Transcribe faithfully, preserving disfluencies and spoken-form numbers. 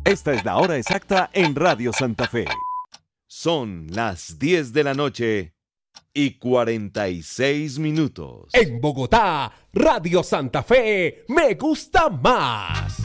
Esta es la hora exacta en Radio Santa Fe. Son las diez de la noche y cuarenta y seis minutos. En Bogotá, Radio Santa Fe, me gusta más.